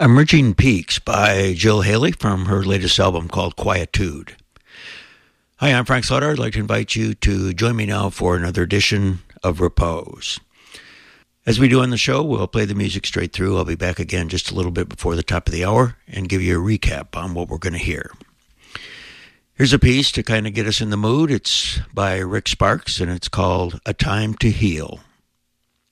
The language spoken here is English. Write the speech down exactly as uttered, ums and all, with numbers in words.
Emerging Peaks by Jill Haley from her latest album called Quietude. Hi, I'm Frank Slaughter. I'd like to invite you to join me now for another edition of Repose. As we do on the show, we'll play the music straight through. I'll be back again just a little bit before the top of the hour and give you a recap on what we're going to hear. Here's a piece to kind of get us in the mood. It's by Rick Sparks, and it's called A Time to Heal.